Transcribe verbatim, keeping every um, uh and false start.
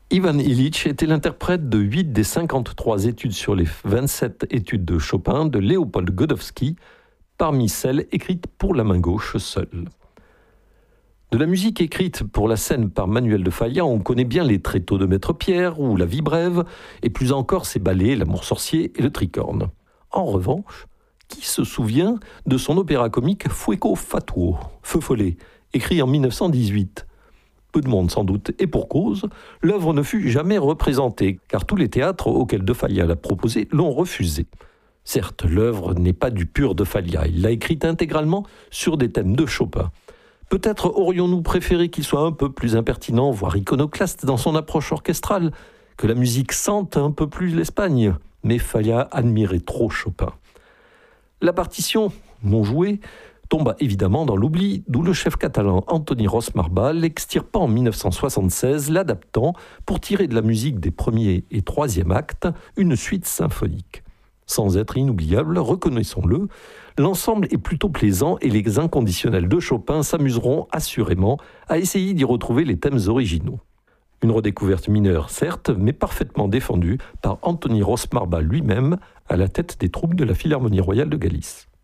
Ivan Illich était l'interprète de huit des cinquante-trois études sur les vingt-sept études de Chopin de Léopold Godowsky, parmi celles écrites pour la main gauche seule. De la musique écrite pour la scène par Manuel de Falla, on connaît bien les tréteaux de Maître Pierre ou la Vie brève, et plus encore ses ballets L'Amour sorcier et Le Tricorne. En revanche, qui se souvient de son opéra comique Fuoco Fatuo, Feu follet, écrit en mille neuf cent dix-huit? Peu de monde sans doute, et pour cause, l'œuvre ne fut jamais représentée, car tous les théâtres auxquels de Falla l'a proposé l'ont refusé. Certes, l'œuvre n'est pas du pur de Falla, il l'a écrite intégralement sur des thèmes de Chopin. Peut-être aurions-nous préféré qu'il soit un peu plus impertinent, voire iconoclaste dans son approche orchestrale, que la musique sente un peu plus l'Espagne, mais Falla admirait trop Chopin. La partition, non jouée, tomba évidemment dans l'oubli, d'où le chef catalan Antoni Ros Marba l'extirpa en mille neuf cent soixante-seize, l'adaptant pour tirer de la musique des premiers et troisième actes une suite symphonique. Sans être inoubliable, reconnaissons-le, l'ensemble est plutôt plaisant et les inconditionnels de Chopin s'amuseront assurément à essayer d'y retrouver les thèmes originaux. Une redécouverte mineure, certes, mais parfaitement défendue par Antoni Ros Marba lui-même à la tête des troupes de la Philharmonie royale de Galice.